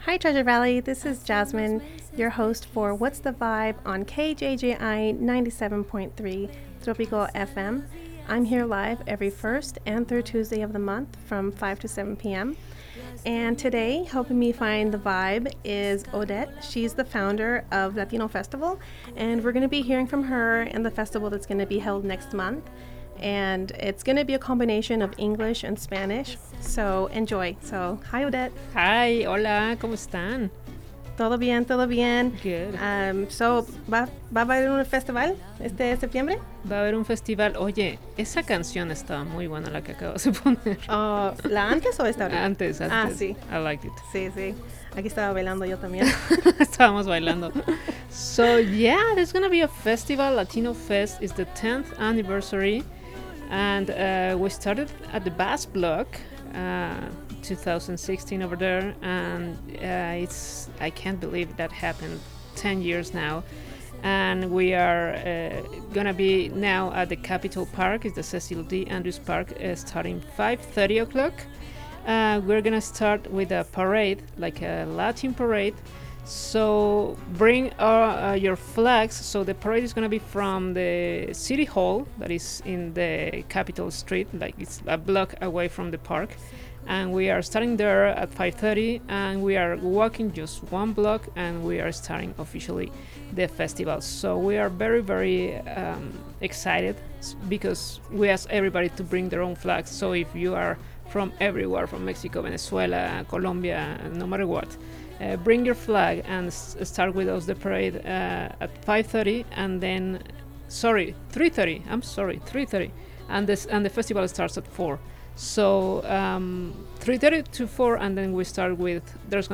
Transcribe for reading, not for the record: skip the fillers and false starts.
Hi, Treasure Valley. This is Jasmine, your host for What's the Vibe on KJJI 97.3 Tropical FM. I'm here live every first and third Tuesday of the month from 5 to 7 p.m. And today, helping me find the vibe is Odette. She's the founder of Latino Festival, and we're going to be hearing from her in the festival that's going to be held next month. And it's going to be a combination of English and Spanish, so enjoy. So, hi Odette. Hi, hola, ¿cómo están? Todo bien, todo bien. Good. ¿Va a haber un festival este septiembre? Va a haber un festival. Oye, esa canción estaba muy buena la que acabas de poner. ¿La antes o esta ahorita? Antes. Ah, sí. I liked it. Sí, sí. Aquí estaba bailando yo también. Estábamos bailando. So, yeah, there's gonna be a festival. Latino Fest is the 10th anniversary. And we started at the Bass Block 2016 over there, and I can't believe that happened 10 years now. And we are gonna be now at the Capitol Park, it's the Cecil D. Andrews Park, starting 5:30 o'clock. We're gonna start with a parade, like a Latin parade. So bring your flags. So the parade is going to be from the city hall that is in the Capitol Street, like it's a block away from the park, and we are starting there at 5:30, and we are walking just one block, and we are starting officially the festival. So we are very, very excited because we ask everybody to bring their own flags. So if you are from everywhere, from Mexico, Venezuela, Colombia, no matter what, bring your flag and start with us the parade at 5:30, and then 3:30. I'm sorry, 3:30, and the festival starts at 4. So 3:30 to 4, and then we start with there's